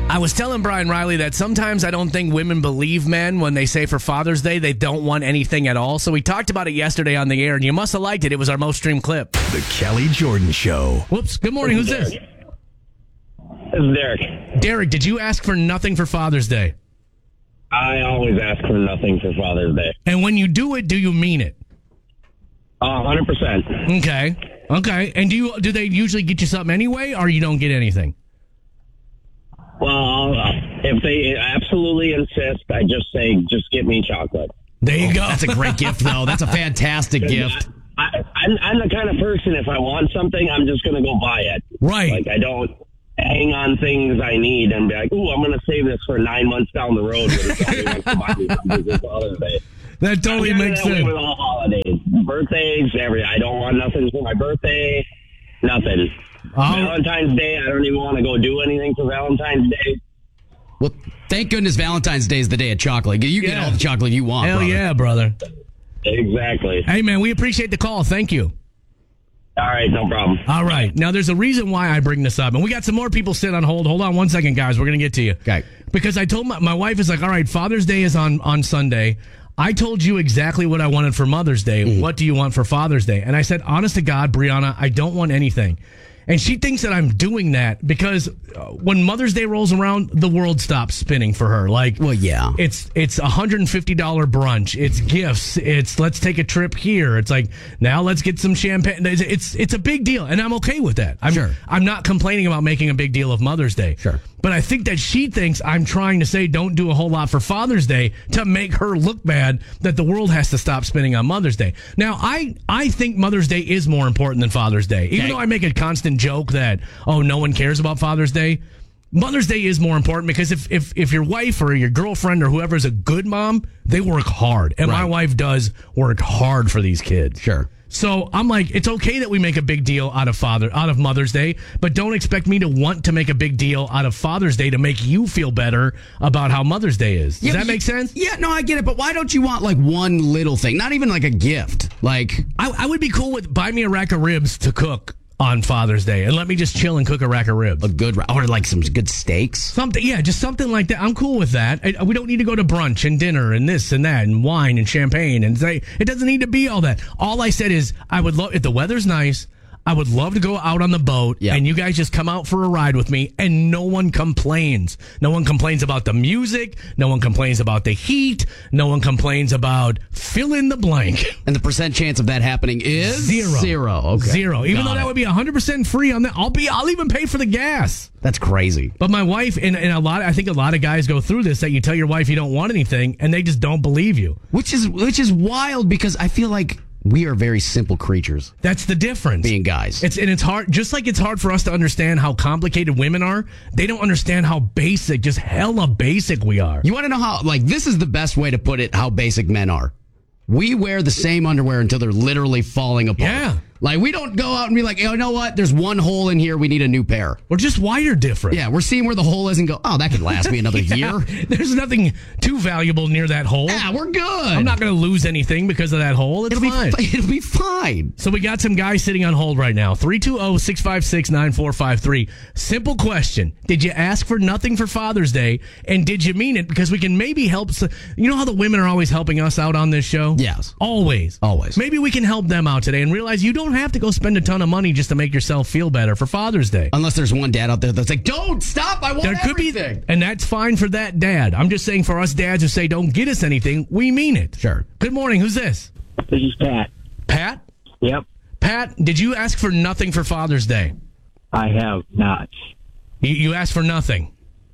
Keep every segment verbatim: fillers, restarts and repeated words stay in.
I was telling Brian Riley that sometimes I don't think women believe men when they say for Father's Day they don't want anything at all. So we talked about it yesterday on the air, and you must have liked it. It was our most streamed clip. The Kelly Jordan Show. Whoops. Good morning. Who's this? This is Derek. Derek, did you ask for nothing for Father's Day? I always ask for nothing for Father's Day. And when you do it, do you mean it? A hundred percent. Okay. Okay. And do you do they usually get you something anyway, or you don't get anything? Well, uh, if they absolutely insist, I just say, just get me chocolate. There you go. That's a great gift, though. That's a fantastic gift. I, I'm, I'm the kind of person, if I want something, I'm just going to go buy it. Right. Like, I don't hang on things I need and be like, ooh, I'm going to save this for nine months down the road when somebody wants to buy me something for Father's Day. That totally I'm makes that way sense. with all holidays, birthdays, every. I don't want nothing for my birthday, nothing. Oh. Valentine's Day, I don't even want to go do anything for Valentine's Day. Well, thank goodness Valentine's Day is the day of chocolate. You get Yeah. all the chocolate you want, Hell brother. yeah, brother. Exactly. Hey, man, we appreciate the call. Thank you. All right, no problem. All right. Now, there's a reason why I bring this up. And we got some more people sitting on hold. Hold on one second, guys. We're going to get to you. Okay. Because I told my, my wife is like, all right, Father's Day is on, on Sunday. I told you exactly what I wanted for Mother's Day. Mm. What do you want for Father's Day? And I said, honest to God, Brianna, I don't want anything. And she thinks that I'm doing that because uh, when Mother's Day rolls around, the world stops spinning for her. Like, well, yeah, it's it's one hundred fifty dollars brunch, it's gifts, it's let's take a trip here. It's like now let's get some champagne. It's it's, it's a big deal, and I'm okay with that. I'm sure. I'm not complaining about making a big deal of Mother's Day. Sure. But I think that she thinks I'm trying to say don't do a whole lot for Father's Day to make her look bad that the world has to stop spinning on Mother's Day. Now, I, I think Mother's Day is more important than Father's Day. Even okay. though I make a constant joke that, oh, no one cares about Father's Day, Mother's Day is more important because if, if, if your wife or your girlfriend or whoever is a good mom, they work hard. And right. my wife does work hard for these kids. Sure. So I'm like, it's okay that we make a big deal out of Father, out of Mother's Day, but don't expect me to want to make a big deal out of Father's Day to make you feel better about how Mother's Day is. Does yeah, that make sense? Yeah, no, I get it. But why don't you want like one little thing? Not even like a gift. Like I, I would be cool with buy me a rack of ribs to cook on Father's Day and let me just chill and cook a rack of ribs. A good, or like some good steaks. Something, yeah, just something like that. I'm cool with that. I, we don't need to go to brunch and dinner and this and that and wine and champagne and say it doesn't need to be all that. All I said is I would love if the weather's nice. I would love to go out on the boat yeah. and you guys just come out for a ride with me and no one complains. No one complains about the music. No one complains about the heat. No one complains about fill in the blank. And the percent chance of that happening is zero. Zero. Okay. Zero. Even Got though that it. would be one hundred percent free on that. I'll be, I'll even pay for the gas. That's crazy. But my wife and, and a lot, I think a lot of guys go through this that you tell your wife you don't want anything and they just don't believe you. Which is, which is wild because I feel like we are very simple creatures. That's the difference. Being guys. It's and it's hard, just like it's hard for us to understand how complicated women are, they don't understand how basic, just hella basic we are. You want to know how, like, this is the best way to put it, how basic men are. We wear the same underwear until they're literally falling apart. Yeah. Like, we don't go out and be like, oh, you know what? There's one hole in here. We need a new pair. We're just wired different. Yeah, we're seeing where the hole is and go, oh, that could last me another Yeah. year. There's nothing too valuable near that hole. Yeah, we're good. I'm not going to lose anything because of that hole. It's it'll fine. Be, it'll be fine. So we got some guys sitting on hold right now. three two zero, six five six, nine four five three. Simple question. Did you ask for nothing for Father's Day? And did you mean it? Because we can maybe help. You know how the women are always helping us out on this show? Yes. Always. Always. Maybe we can help them out today and realize you don't have to go spend a ton of money just to make yourself feel better for Father's Day. Unless there's one dad out there that's like, don't stop. I want There could everything. be, and that's fine for that dad. I'm just saying for us dads who say don't get us anything, we mean it. Sure. Good morning. Who's this? This is Pat. Pat? Yep, Pat, did you ask for nothing for Father's Day? I have not. You, you asked for nothing.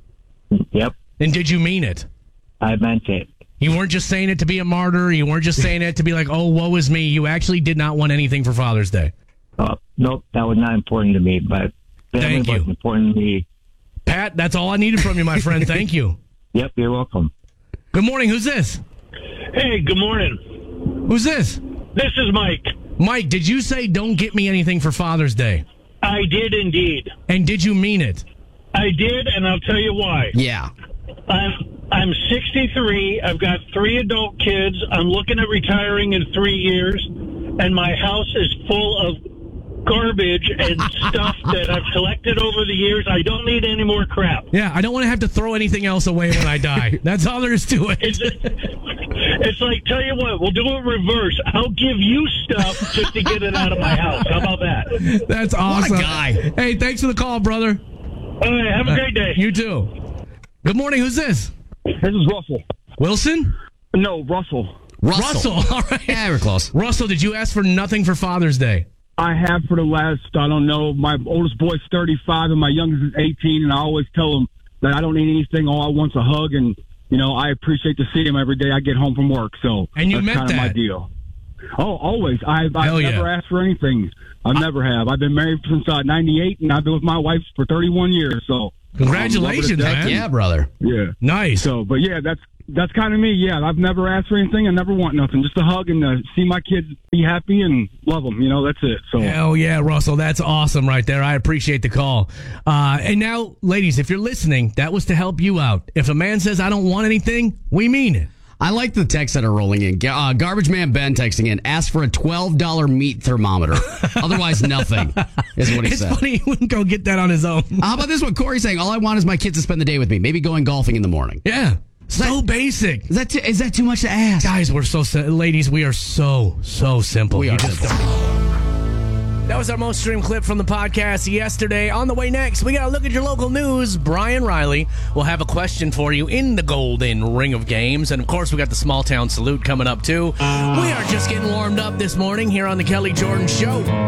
Yep, And did you mean it? I meant it. You weren't just saying it to be a martyr. You weren't just saying it to be like, oh, woe is me. You actually did not want anything for Father's Day. Uh, nope, that was not important to me, but family Thank you. was important to me. Pat, that's all I needed from you, my friend. Thank you. Yep, you're welcome. Good morning. Who's this? Hey, good morning. Who's this? This is Mike. Mike, did you say don't get me anything for Father's Day? I did indeed. And did you mean it? I did, and I'll tell you why. Yeah. I'm I'm sixty-three. I've got three adult kids. I'm looking at retiring in three years, and my house is full of garbage and stuff that I've collected over the years. I don't need any more crap. Yeah, I don't want to have to throw anything else away when I die. That's all there is to it. It's, it's like, tell you what, we'll do it reverse. I'll give you stuff just to get it out of my house. How about that? That's awesome. What a guy. Hey, thanks for the call, brother. All right, have a great day. You too. Good morning. Who's this? This is Russell. Wilson? No, Russell. Russell. Russell. All right. Yeah, we're close. Russell, did you ask for nothing for Father's Day? I have for the last, I don't know, my oldest boy's thirty-five and my youngest is eighteen, and I always tell him that I don't need anything. All I want's a hug, and, you know, I appreciate to see him every day I get home from work. So And you that's meant kind of my that. deal. Oh, always. I've, I've Hell yeah. never asked for anything. I never have. I've been married since uh, ninety-eight, and I've been with my wife for thirty-one years. So Congratulations, um, love her to death. man. Yeah, brother. Yeah. Nice. So, but yeah, that's that's kind of me. Yeah, I've never asked for anything. I never want nothing. Just a hug and uh, see my kids be happy and love them. You know, that's it. So, Hell yeah, Russell. That's awesome right there. I appreciate the call. Uh, and now, ladies, if you're listening, that was to help you out. If a man says, I don't want anything, we mean it. I like the texts that are rolling in. Uh, Garbage Man Ben texting in, ask for a twelve dollars meat thermometer. Otherwise, nothing, is what he It's said. funny he wouldn't go get that on his own. How about this one? Corey's saying, all I want is my kids to spend the day with me. Maybe going golfing in the morning. Yeah. So basic. Is that, too, is that too much to ask? Guys, we're so, si- ladies, we are so, so simple. We You are just simple. don't- That was our most streamed clip from the podcast yesterday. On the way next, we got to look at your local news. Brian Riley will have a question for you in the golden ring of games. And, of course, we got the small town salute coming up, too. We are just getting warmed up this morning here on the Kelly Jordan Show.